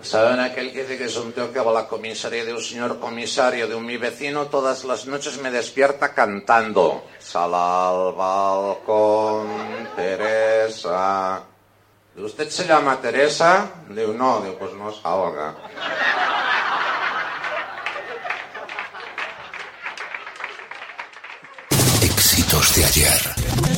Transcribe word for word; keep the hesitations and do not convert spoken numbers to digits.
¿Saben aquel que dice que es un tío que va a la comisaría y de un señor comisario, de un mi vecino, todas las noches me despierta cantando? Sal al balcón, Teresa. ¿Usted se llama Teresa? Digo, no, digo, pues no salga. Éxitos de ayer.